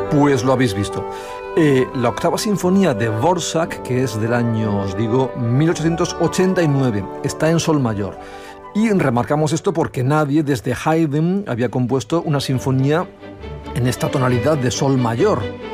Pues lo habéis visto. La octava sinfonía de Dvořák, que es del año, os digo, 1889, está en sol mayor. Y remarcamos esto porque nadie desde Haydn había compuesto una sinfonía en esta tonalidad de sol mayor.